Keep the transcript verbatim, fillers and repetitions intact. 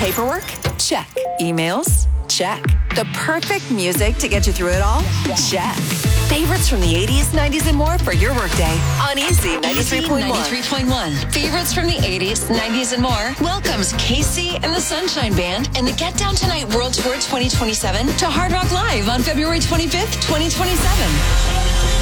Paperwork? Check. Emails? Check. The perfect music to get you through it all? Check. Favorites from the eighties, nineties, and more for your workday on Easy ninety-three point one. ninety-three point one. Favorites from the eighties, nineties, and more welcomes Casey and the Sunshine Band and the Get Down Tonight World Tour twenty twenty-seven to Hard Rock Live on February twenty-fifth, twenty twenty-seven.